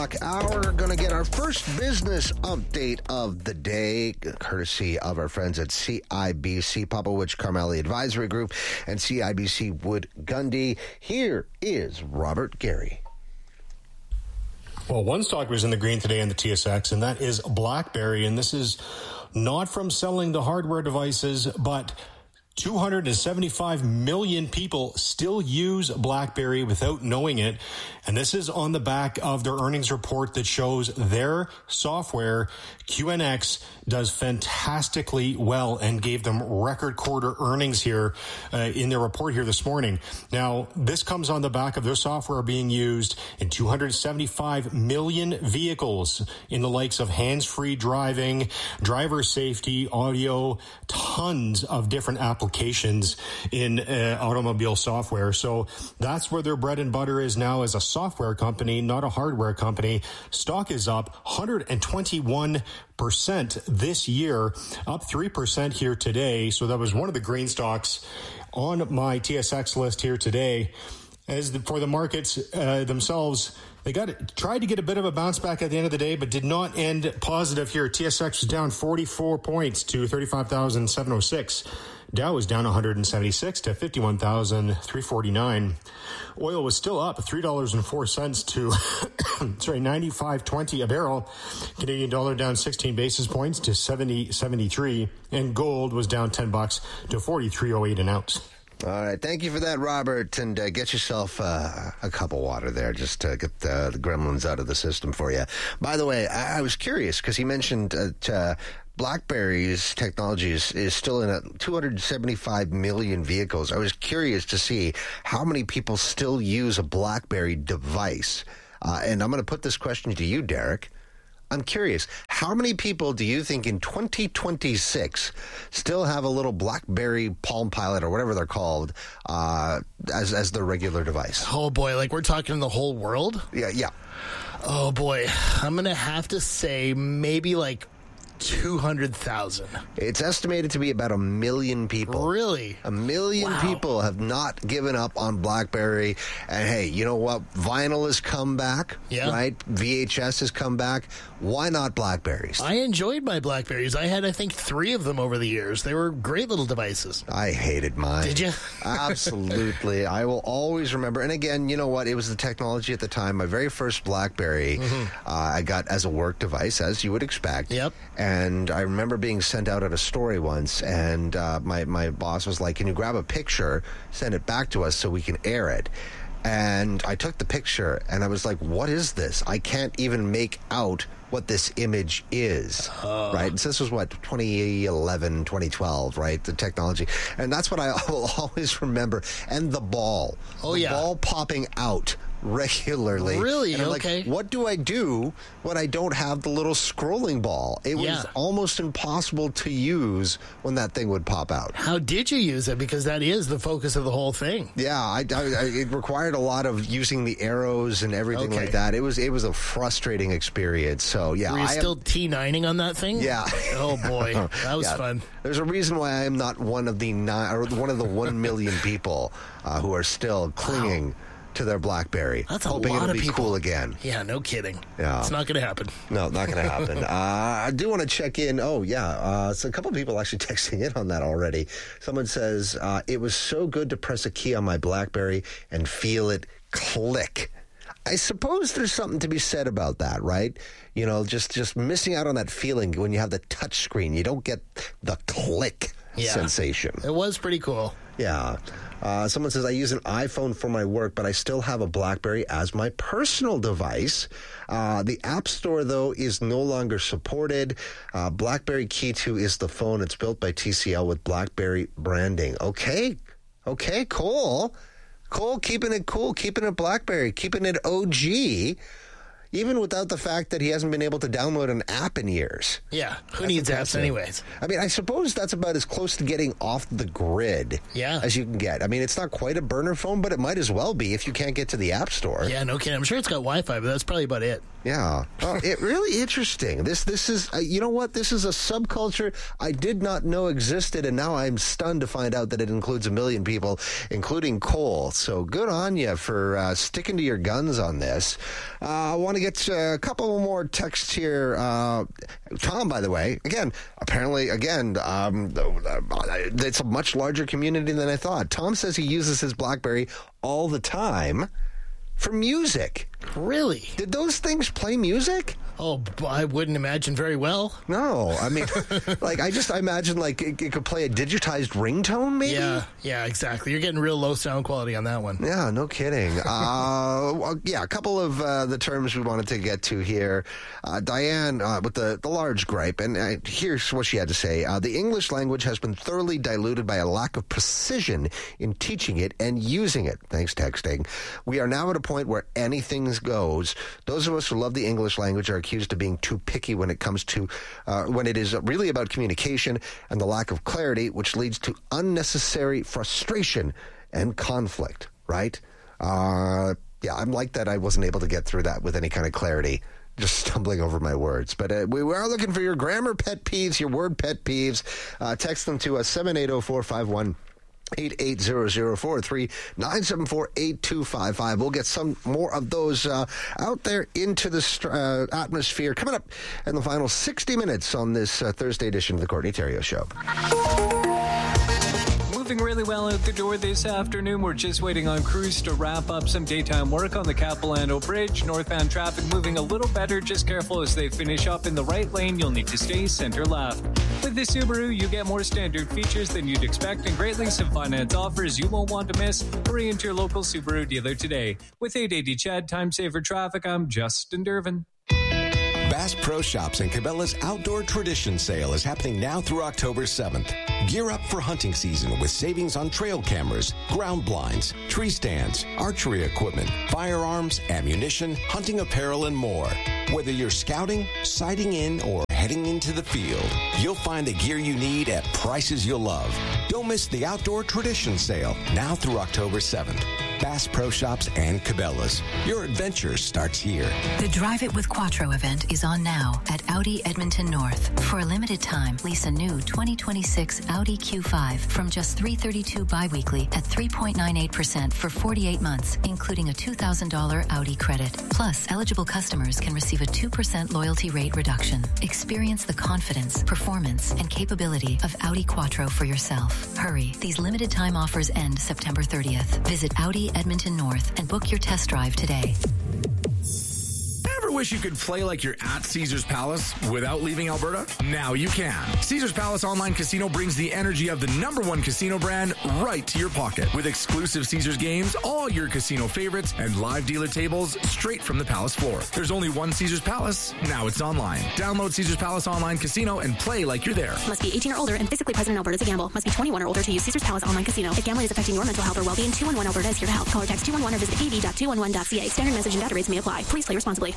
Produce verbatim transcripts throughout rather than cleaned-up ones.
Hour, going to get our first business update of the day, courtesy of our friends at C I B C, Popowich Carmeli Advisory Group, and C I B C Wood Gundy. Here is Robert Gary. Well, one stock was in the green today in the T S X, and that is BlackBerry. And this is not from selling the hardware devices, but two hundred seventy-five million people still use BlackBerry without knowing it. And this is on the back of their earnings report that shows their software, Q N X, does fantastically well and gave them record quarter earnings here uh, in their report here this morning. Now, this comes on the back of their software being used in two hundred seventy-five million vehicles in the likes of hands-free driving, driver safety, audio, tons of different applications in uh, automobile software. So that's where their bread and butter is now as a software company, not a hardware company. Stock is up one hundred twenty-one percent this year, up three percent here today. So that was one of the green stocks on my T S X list here today. As the, for the markets uh, themselves, they got tried to get a bit of a bounce back at the end of the day, but did not end positive here. T S X was down forty-four points to thirty-five thousand seven hundred six. Dow was down one hundred seventy-six to fifty-one thousand three hundred forty-nine. Oil was still up three dollars and four cents to sorry ninety-five twenty a barrel. Canadian dollar down sixteen basis points to seventy seventy-three, and gold was down ten bucks to forty-three oh eight an ounce. All right, thank you for that, Robert, and uh, get yourself uh, a cup of water there just to get the, the gremlins out of the system for you. By the way, I, I was curious because he mentioned that uh, BlackBerry's technology is, is still in a two hundred seventy-five million vehicles. I was curious to see how many people still use a BlackBerry device. Uh, and I'm going to put this question to you, Derek. I'm curious, how many people do you think in twenty twenty-six still have a little BlackBerry Palm Pilot or whatever they're called uh, as as their regular device? Oh, boy, like we're talking the whole world? Yeah, yeah. Oh, boy, I'm going to have to say maybe like two hundred thousand. It's estimated to be about a million people. Really? A million Wow. people have not given up on BlackBerry. And hey, you know what? Vinyl has come back, Yeah. right? V H S has come back. Why not BlackBerries? I enjoyed my BlackBerries. I had, I think, three of them over the years. They were great little devices. I hated mine. Did you? Absolutely. I will always remember. And again, you know what? It was the technology at the time. My very first BlackBerry, mm-hmm. uh, I got as a work device, as you would expect. Yep. And I remember being sent out at a story once, and uh, my, my boss was like, can you grab a picture, send it back to us so we can air it? And I took the picture, and I was like, what is this? I can't even make out what this image is, uh, right? So this was, what, twenty eleven, twenty twelve, right? The technology. And that's what I will always remember. And the ball. Oh, the yeah. ball popping out regularly. Really? And I'm Okay. like, what do I do when I don't have the little scrolling ball? It was Yeah. almost impossible to use when that thing would pop out. How did you use it? Because that is the focus of the whole thing. Yeah, I, I, I, it required a lot of using the arrows and everything Okay. like that. It was it was a frustrating experience. So yeah, Were you I still am, T nine-ing on that thing? Yeah. Oh, boy. That was yeah. fun. There's a reason why I am not one of the nine, or one of the one million people uh, who are still clinging Wow. to their BlackBerry, That's a hoping lot it'll of be people. cool again. Yeah, no kidding. Yeah. It's not going to happen. No, not going to happen. uh, I do want to check in. Oh, yeah. Uh, so a couple of people actually texting in on that already. Someone says, uh, it was so good to press a key on my BlackBerry and feel it click. I suppose there's something to be said about that, right? You know, just, just missing out on that feeling when you have the touch screen. You don't get the click Yeah. sensation. It was pretty cool. Yeah. Uh, someone says, I use an iPhone for my work, but I still have a BlackBerry as my personal device. Uh, the App Store, though, is no longer supported. Uh, BlackBerry Key two is the phone. It's built by T C L with BlackBerry branding. Okay. Okay, cool. Cool, keeping it cool, keeping it BlackBerry, keeping it O G. Even without the fact that he hasn't been able to download an app in years. Yeah, who That's needs apps impressive. anyways? I mean, I suppose that's about as close to getting off the grid Yeah. as you can get. I mean, it's not quite a burner phone, but it might as well be if you can't get to the App Store. Yeah, no kidding. I'm sure it's got Wi-Fi, but that's probably about it. Yeah. Well, it really interesting. This this is, uh, you know what? This is a subculture I did not know existed, and now I'm stunned to find out that it includes a million people, including Cole. So good on you for uh, sticking to your guns on this. Uh, I want to to get uh, a couple more texts here. Uh, Tom, by the way, again, apparently, again, um, it's a much larger community than I thought. Tom says he uses his BlackBerry all the time for music. Really? Did those things play music? Oh, I wouldn't imagine very well. No, I mean, like, I just I imagine, like, it, it could play a digitized ringtone, maybe? Yeah, yeah, exactly. You're getting real low sound quality on that one. Yeah, no kidding. uh, well, yeah, a couple of uh, the terms we wanted to get to here. Uh, Diane, uh, with the, the large gripe, and uh, here's what she had to say. Uh, the English language has been thoroughly diluted by a lack of precision in teaching it and using it. Thanks, texting. We are now at a point where anything goes. Those of us who love the English language are accused of being too picky when it comes to uh, when it is really about communication and the lack of clarity, which leads to unnecessary frustration and conflict, right? Uh, yeah, I'm like that. I wasn't able to get through that with any kind of clarity, just stumbling over my words. But uh, we are looking for your grammar pet peeves, your word pet peeves. Uh, text them to us, seven eight zero, four five one, eight eight zero zero four three nine seven four eight two five five. We'll get some more of those uh, out there into the uh, atmosphere coming up in the final sixty minutes on this uh, Thursday edition of the Courtney Theriault Show. Moving really well out the door this afternoon. We're just waiting on crews to wrap up some daytime work on the Capilano Bridge. Northbound traffic moving a little better. Just careful as they finish up in the right lane. You'll need to stay center left. With the Subaru, you get more standard features than you'd expect and great links and finance offers you won't want to miss. Hurry into your local Subaru dealer today. With eight eighty C H E D, Time Saver Traffic, I'm Justin Dervin. Bass Pro Shops and Cabela's Outdoor Tradition Sale is happening now through October seventh. Gear up for hunting season with savings on trail cameras, ground blinds, tree stands, archery equipment, firearms, ammunition, hunting apparel, and more. Whether you're scouting, sighting in, or heading into the field, you'll find the gear you need at prices you'll love. Don't miss the Outdoor Tradition Sale now through October seventh. Bass Pro Shops and Cabela's. Your adventure starts here. The Drive It with Quattro event is on now at Audi Edmonton North. For a limited time, lease a new twenty twenty-six Audi Q five from just three hundred thirty-two dollars biweekly at three point nine eight percent for forty-eight months, including a two thousand dollars Audi credit. Plus, eligible customers can receive a two percent loyalty rate reduction. Experience the confidence, performance, and capability of Audi Quattro for yourself. Hurry. These limited time offers end September thirtieth. Visit Audi Edmonton North and book your test drive today. Ever wish you could play like you're at Caesars Palace without leaving Alberta? Now you can. Caesars Palace Online Casino brings the energy of the number one casino brand right to your pocket. With exclusive Caesars games, all your casino favorites, and live dealer tables straight from the Palace floor. There's only one Caesars Palace. Now it's online. Download Caesars Palace Online Casino and play like you're there. Must be eighteen or older and physically present in Alberta to gamble. Must be twenty-one or older to use Caesars Palace Online Casino. If gambling is affecting your mental health or well-being, two one one Alberta is here to help. Call or text two one one or visit a v dot two one one dot c a. Standard message and data rates may apply. Please play responsibly.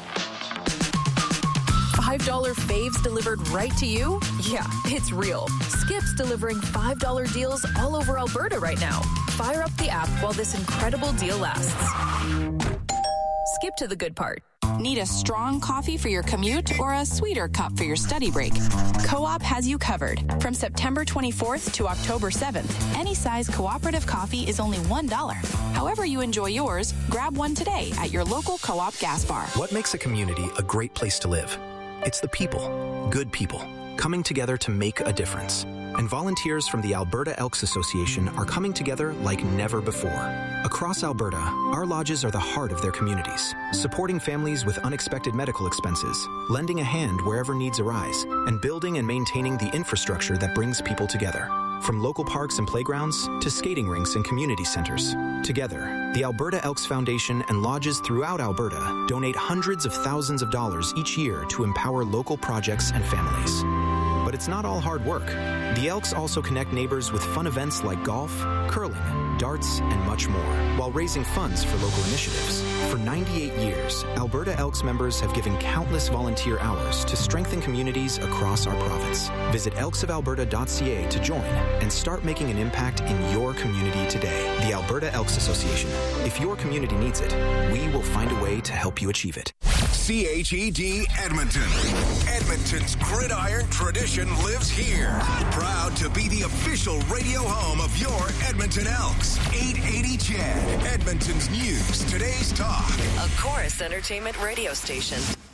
five dollar faves delivered right to you? Yeah, it's real. Skip's delivering five dollar deals all over Alberta right now. Fire up the app while this incredible deal lasts. Skip to the good part. Need a strong coffee for your commute or a sweeter cup for your study break? Co-op has you covered. From September twenty-fourth to October seventh, any size cooperative coffee is only one dollar. However you enjoy yours, grab one today at your local Co-op gas bar. What makes a community a great place to live? It's the people, good people, coming together to make a difference. And volunteers from the Alberta Elks Association are coming together like never before. Across Alberta, our lodges are the heart of their communities, supporting families with unexpected medical expenses, lending a hand wherever needs arise, and building and maintaining the infrastructure that brings people together. From local parks and playgrounds to skating rinks and community centers. Together, the Alberta Elks Foundation and lodges throughout Alberta donate hundreds of thousands of dollars each year to empower local projects and families. But it's not all hard work. The Elks also connect neighbors with fun events like golf, curling, darts, and much more, while raising funds for local initiatives. For ninety-eight years, Alberta Elks members have given countless volunteer hours to strengthen communities across our province. Visit elks of alberta dot c a to join and start making an impact in your community today. The Alberta Elks Association. If your community needs it, we will find a way to help you achieve it. C H E D Edmonton. Edmonton's gridiron tradition lives here. Proud to be the official radio home of your Edmonton Elks. eight eighty C H E D, Edmonton's news, today's talk. A Chorus Entertainment radio station.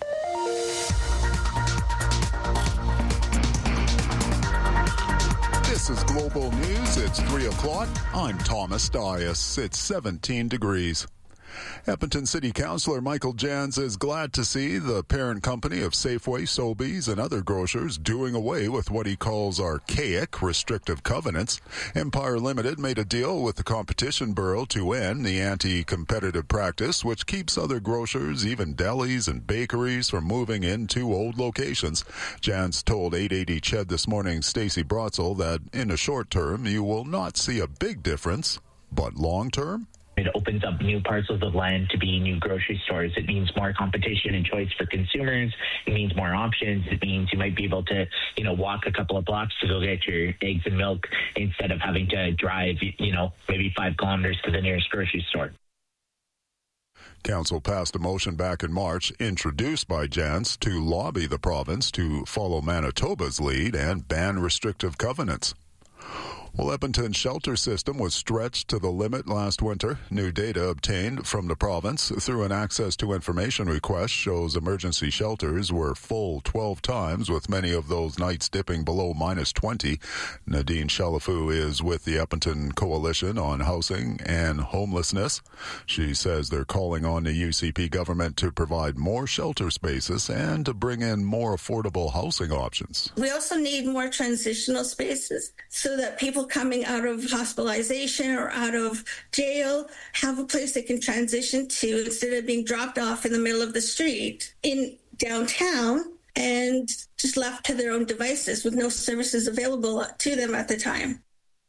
This is Global News. It's three o'clock. I'm Thomas Dias. It's seventeen degrees. Edmonton City Councillor Michael Jans is glad to see the parent company of Safeway, Sobeys, and other grocers doing away with what he calls archaic restrictive covenants. Empire Limited made a deal with the Competition Bureau to end the anti-competitive practice, which keeps other grocers, even delis and bakeries, from moving into old locations. Jans told eight eighty C H E D this morning, Stacey Brotzel, that in the short term, you will not see a big difference, but long term, it opens up new parcels of land to be new grocery stores. It means more competition and choice for consumers. It means more options. It means you might be able to, you know, walk a couple of blocks to go get your eggs and milk instead of having to drive, you know, maybe five kilometers to the nearest grocery store. Council passed a motion back in March, introduced by Jans, to lobby the province to follow Manitoba's lead and ban restrictive covenants. Well, Edmonton's shelter system was stretched to the limit last winter. New data obtained from the province through an access to information request shows emergency shelters were full twelve times, with many of those nights dipping below minus twenty. Nadine Chalafu is with the Edmonton Coalition on Housing and Homelessness. She says they're calling on the U C P government to provide more shelter spaces and to bring in more affordable housing options. We also need more transitional spaces so that people coming out of hospitalization or out of jail have a place they can transition to instead of being dropped off in the middle of the street in downtown and just left to their own devices with no services available to them at the time.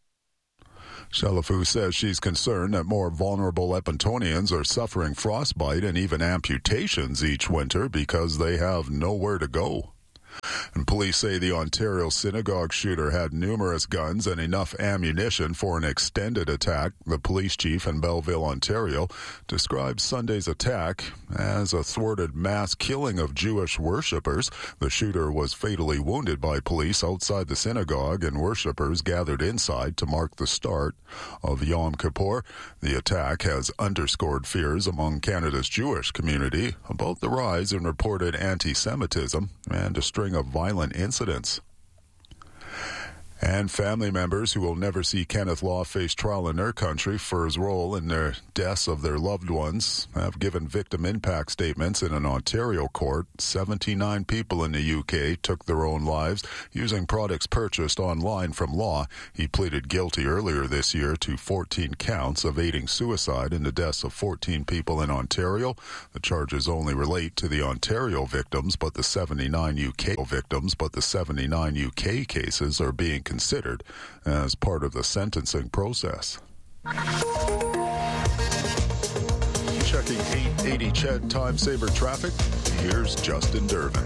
Chalafu says she's concerned that more vulnerable Edmontonians are suffering frostbite and even amputations each winter because they have nowhere to go. And police say the Ontario synagogue shooter had numerous guns and enough ammunition for an extended attack. The police chief in Belleville, Ontario, described Sunday's attack as a thwarted mass killing of Jewish worshippers. The shooter was fatally wounded by police outside the synagogue, and worshippers gathered inside to mark the start of Yom Kippur. The attack has underscored fears among Canada's Jewish community about the rise in reported anti-Semitism and a string of violent incidents. And family members who will never see Kenneth Law face trial in their country for his role in the deaths of their loved ones have given victim impact statements in an Ontario court. seventy-nine people in the U K took their own lives using products purchased online from Law. He pleaded guilty earlier this year to fourteen counts of aiding suicide in the deaths of fourteen people in Ontario. The charges only relate to the Ontario victims, but the seventy-nine U K victims, but the seventy-nine U K cases are being considered as part of the sentencing process. Checking eight eighty C H E D Time Saver traffic, here's Justin Durbin.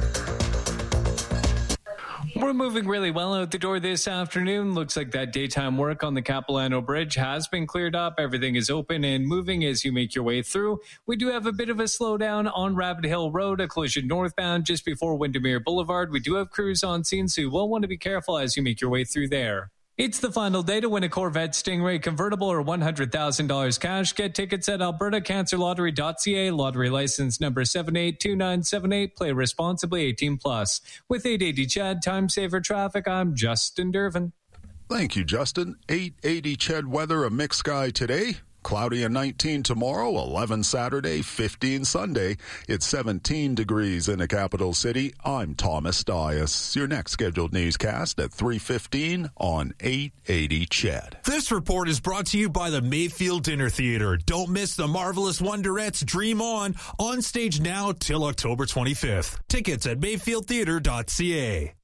We're moving really well out the door this afternoon. Looks like that daytime work on the Capilano Bridge has been cleared up. Everything is open and moving as you make your way through. We do have a bit of a slowdown on Rabbit Hill Road, a collision northbound just before Windermere Boulevard. We do have crews on scene, so you will want to be careful as you make your way through there. It's the final day to win a Corvette Stingray convertible or one hundred thousand dollars cash. Get tickets at alberta cancer lottery dot c a. Lottery license number seven eight two nine seven eight. Play responsibly, eighteen plus. With eight eighty C H E D Time Saver Traffic, I'm Justin Durbin. Thank you, Justin. eight eighty C H E D weather, a mixed sky today. Cloudy and nineteen tomorrow, eleven Saturday, fifteen Sunday. It's seventeen degrees in the capital city. I'm Thomas Dias. Your next scheduled newscast at three fifteen on eight eighty C H E D. This report is brought to you by the Mayfield Dinner Theater. Don't miss the Marvelous Wonderettes Dream On, on stage now till October twenty-fifth. Tickets at mayfield theater dot c a.